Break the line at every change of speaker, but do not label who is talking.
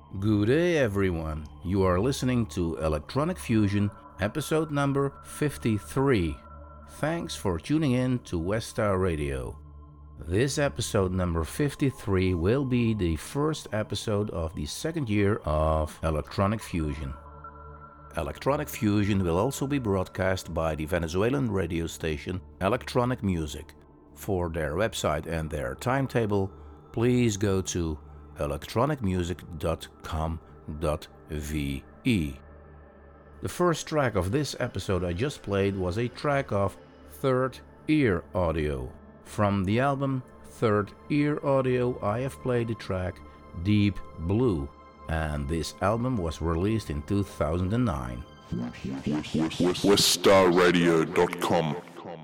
Good day, everyone. You are listening to Electronic Fusion, episode number 53. Thanks for tuning in to Westar Radio. This episode number 53 will be the first episode of the second year of Electronic Fusion. Electronic Fusion will also be broadcast by the Venezuelan radio station Electronic Music. For their website and their timetable, please go to electronicmusic.com.ve. The first track of this episode I just played was a track of Third Ear Audio. From the album Third Ear Audio, I have played the track Deep Blue, and this album was released in 2009.
Westarradio.com